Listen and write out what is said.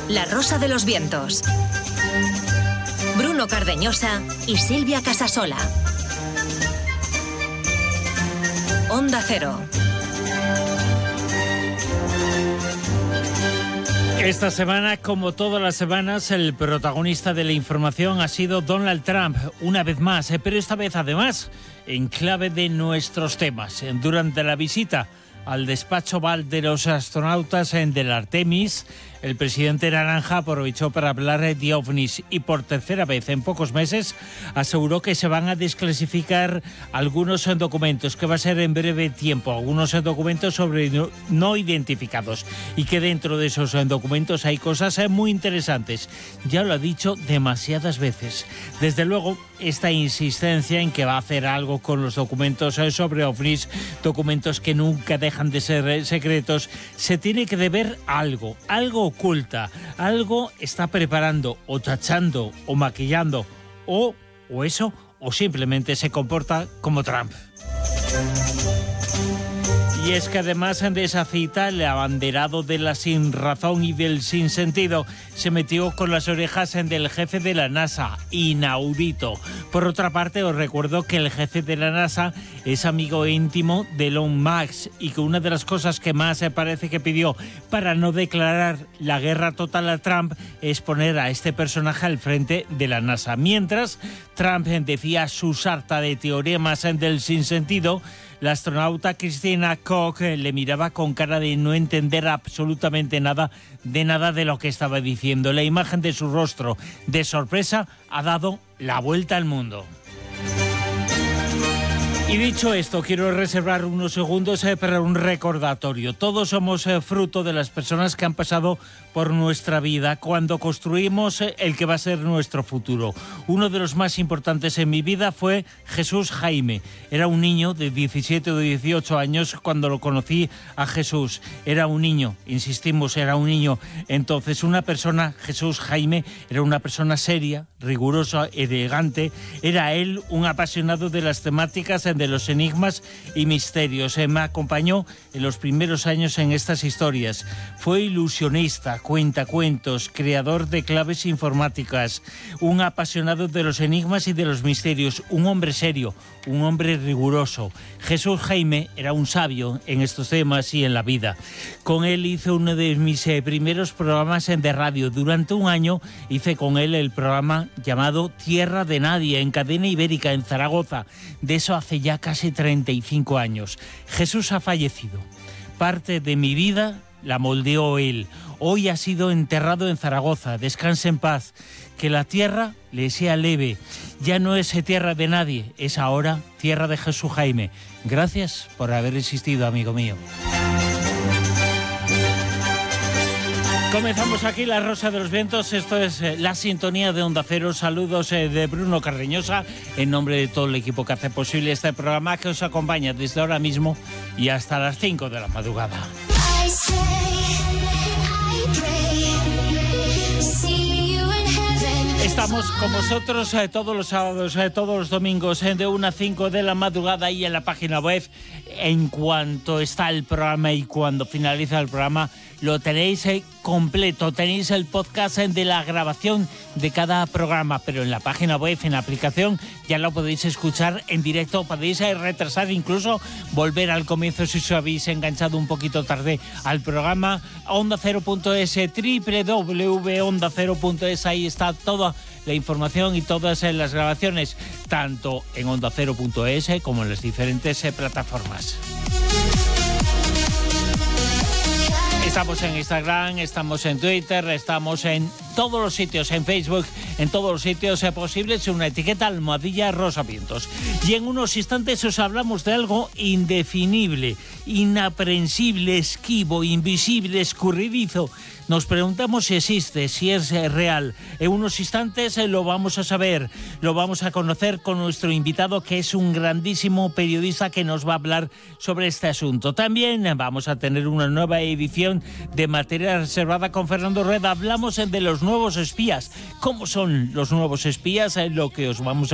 La Rosa de los Vientos. Bruno Cardeñosa y Silvia Casasola. Onda Cero. Esta semana, como todas las semanas, el protagonista de la información ha sido Donald Trump, una vez más, pero esta vez además en clave de nuestros temas. Durante la visita al despacho Oval de los astronautas del Artemis, el presidente naranja aprovechó para hablar de ovnis y por tercera vez en pocos meses aseguró que se van a desclasificar algunos documentos, que va a ser en breve tiempo, algunos documentos sobre no identificados, y que dentro de esos documentos hay cosas muy interesantes. Ya lo ha dicho demasiadas veces. Desde luego, esta insistencia en que va a hacer algo con los documentos sobre ovnis, documentos que nunca dejan de ser secretos, se tiene que deber a algo oculta, algo está preparando o tachando o maquillando o simplemente se comporta como Trump. Y es que además de esa cita, el abanderado de la sinrazón y del sinsentido se metió con las orejas del jefe de la NASA, inaudito. Por otra parte, os recuerdo que el jefe de la NASA es amigo íntimo de Elon Musk y que una de las cosas que más parece que pidió para no declarar la guerra total a Trump es poner a este personaje al frente de la NASA. Mientras Trump decía su sarta de teoremas del sinsentido, la astronauta Christina Koch le miraba con cara de no entender absolutamente nada de lo que estaba diciendo. La imagen de su rostro de sorpresa ha dado la vuelta al mundo. Y dicho esto, quiero reservar unos segundos para un recordatorio. Todos somos fruto de las personas que han pasado por nuestra vida cuando construimos el que va a ser nuestro futuro. Uno de los más importantes en mi vida fue Jesús Jaime. Era un niño de 17 o 18 años cuando lo conocí a Jesús. Era un niño, insistimos, era un niño. Entonces, Jesús Jaime, era una persona seria, rigurosa, elegante. Era él un apasionado de las temáticas de los enigmas y misterios. Me acompañó en los primeros años en estas historias. Fue ilusionista, cuentacuentos, creador de claves informáticas, un apasionado de los enigmas y de los misterios, un hombre serio, un hombre riguroso. Jesús Jaime era un sabio en estos temas y en la vida. Con él hice uno de mis primeros programas de radio. Durante un año hice con él el programa llamado Tierra de Nadie en Cadena Ibérica en Zaragoza. De eso hace ya casi 35 años. Jesús ha fallecido. Parte de mi vida la moldeó él. Hoy ha sido enterrado en Zaragoza. Descanse en paz. Que la tierra le sea leve. Ya no es tierra de nadie, es ahora tierra de Jesús Jaime. Gracias por haber existido, amigo mío. Comenzamos aquí La Rosa de los Vientos. Esto es la sintonía de Onda Cero. Saludos de Bruno Cardeñosa en nombre de todo el equipo que hace posible este programa, que os acompaña desde ahora mismo y hasta las 5 de la madrugada. Estamos con vosotros todos los sábados, todos los domingos de 1 a 5 de la madrugada y en la página web. En cuanto está el programa y cuando finaliza el programa, lo tenéis completo. Tenéis el podcast de la grabación de cada programa, pero en la página web, en la aplicación, ya lo podéis escuchar en directo. Podéis retrasar, incluso volver al comienzo si os habéis enganchado un poquito tarde al programa. Onda0.es, www.onda0.es, ahí está toda la información y todas las grabaciones, tanto en onda0.es como en las diferentes plataformas. Estamos en Instagram, estamos en Twitter, estamos en todos los sitios, en Facebook, en todos los sitios posibles, una etiqueta @rosavientos. Y en unos instantes os hablamos de algo indefinible, inaprensible, esquivo, invisible, escurridizo. Nos preguntamos si existe, si es real. En unos instantes lo vamos a saber, lo vamos a conocer con nuestro invitado, que es un grandísimo periodista que nos va a hablar sobre este asunto. También vamos a tener una nueva edición de Materia Reservada con Fernando Rueda. Hablamos de los nuevos espías. ¿Cómo son los nuevos espías? Lo que os vamos a